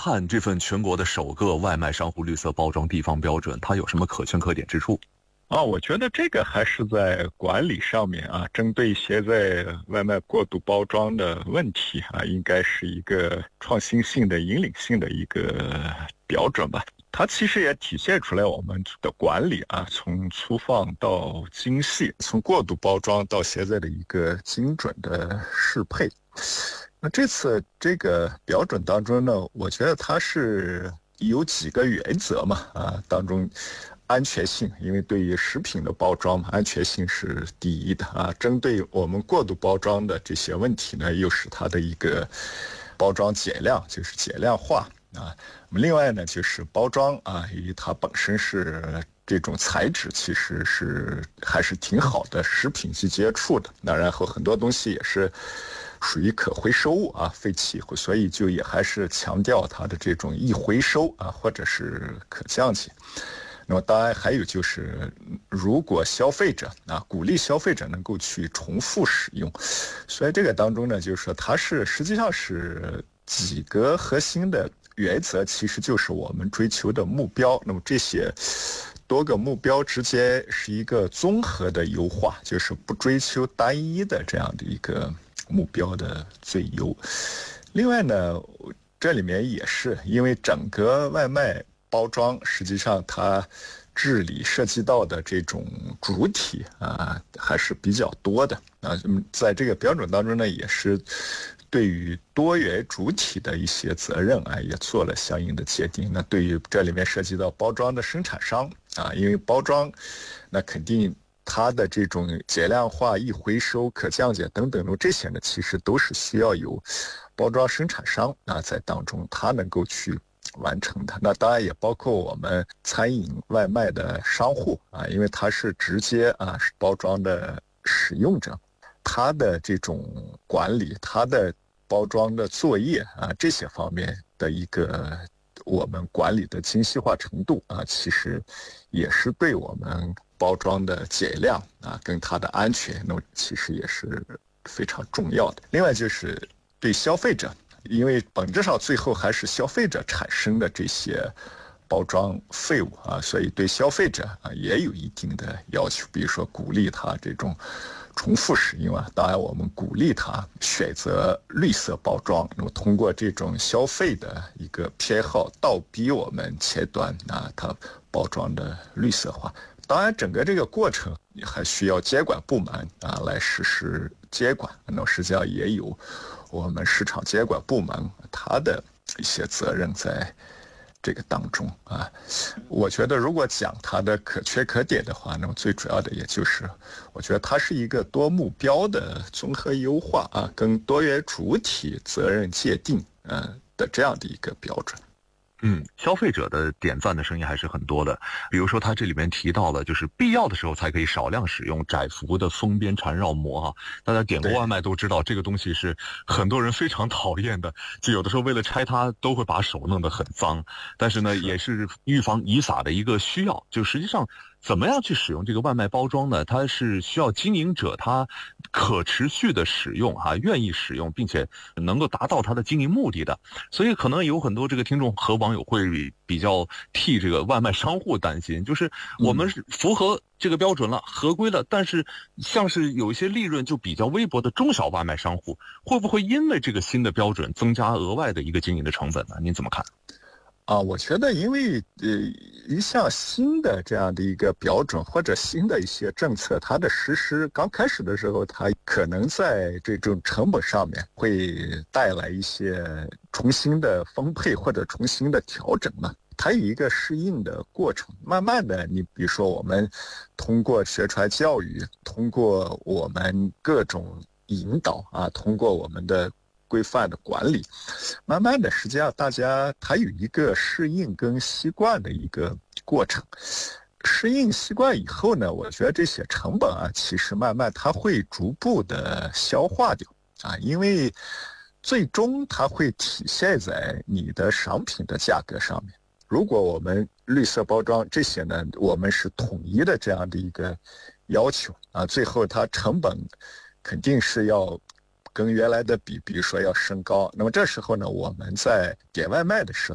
看这份全国的首个外卖商户绿色包装地方标准，它有什么可圈可点之处？ 我觉得这个还是在管理上面针对现在外卖过度包装的问题应该是一个创新性的、引领性的一个标准吧。它其实也体现出来我们的管理从粗放到精细，从过度包装到现在的一个精准的适配。那这次这个标准当中呢，我觉得它是有几个原则嘛当中安全性，因为对于食品的包装嘛，安全性是第一的针对我们过度包装的这些问题呢，又是它的一个包装减量，就是减量化另外呢，就是包装因为它本身是这种材质其实是还是挺好的食品级接触的，那然后很多东西也是属于可回收物废弃，所以就也还是强调它的这种易回收或者是可降解。那么当然还有就是，如果消费者鼓励消费者能够去重复使用，所以这个当中呢，就是说它是实际上是几个核心的原则，其实就是我们追求的目标。那么这些多个目标之间是一个综合的优化，就是不追求单一的这样的一个目标的最优。另外呢，这里面也是因为整个外卖包装实际上它治理涉及到的这种主体还是比较多的在这个标准当中呢，也是对于多元主体的一些责任也做了相应的界定。那对于这里面涉及到包装的生产商因为包装那肯定它的这种减量化、易回收、可降解等等这些呢，其实都是需要有包装生产商在当中它能够去完成的。那当然也包括我们餐饮外卖的商户因为它是直接包装的使用者，它的这种管理，它的包装的作业这些方面的一个我们管理的精细化程度其实也是对我们包装的减量跟它的安全那其实也是非常重要的。另外就是对消费者，因为本质上最后还是消费者产生的这些包装废物所以对消费者也有一定的要求，比如说鼓励他这种重复使用当然我们鼓励他选择绿色包装，那么通过这种消费的一个偏好倒逼我们前端它包装的绿色化。当然整个这个过程还需要监管部门来实施监管，那么实际上也有我们市场监管部门它的一些责任在这个当中我觉得如果讲它的可圈可点的话，那么最主要的也就是我觉得它是一个多目标的综合优化跟多元主体责任界定的这样的一个标准。 消费者的点赞的声音还是很多的。比如说他这里面提到了，就是必要的时候才可以少量使用窄幅的封边缠绕膜大家点过外卖都知道，这个东西是很多人非常讨厌的，就有的时候为了拆它都会把手弄得很脏。但是呢，也是预防遗撒的一个需要。就实际上怎么样去使用这个外卖包装呢？它是需要经营者他可持续的使用愿意使用，并且能够达到他的经营目的的。所以可能有很多这个听众和网友会比较替这个外卖商户担心，就是我们是符合这个标准了，合规了，但是像是有一些利润就比较微薄的中小外卖商户，会不会因为这个新的标准增加额外的一个经营的成本呢？您怎么看？ 我觉得因为一项新的这样的一个标准或者新的一些政策，它的实施刚开始的时候，它可能在这种成本上面会带来一些重新的分配或者重新的调整嘛。它有一个适应的过程，慢慢的你比如说我们通过宣传教育，通过我们各种引导通过我们的规范的管理，慢慢的实际上大家它有一个适应跟习惯的一个过程。适应习惯以后呢，我觉得这些成本其实慢慢它会逐步的消化掉因为最终它会体现在你的商品的价格上面。如果我们绿色包装这些呢，我们是统一的这样的一个要求最后它成本肯定是要跟原来的比如说要升高。那么这时候呢，我们在点外卖的时候